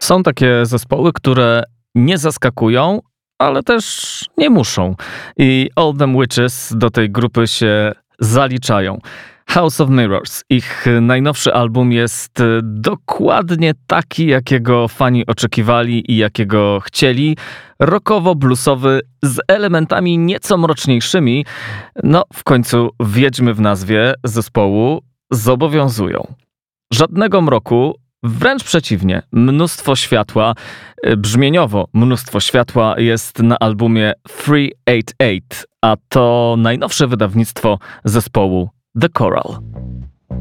Są takie zespoły, które nie zaskakują, ale też nie muszą. I All Them Witches do tej grupy się zaliczają. House of Mirrors. Ich najnowszy album jest dokładnie taki, jakiego fani oczekiwali i jakiego chcieli. Rockowo-bluesowy z elementami nieco mroczniejszymi. No, w końcu wiedźmy w nazwie zespołu zobowiązują. Żadnego mroku, wręcz przeciwnie, mnóstwo światła, brzmieniowo mnóstwo światła jest na albumie 388, a to najnowsze wydawnictwo zespołu The Coral.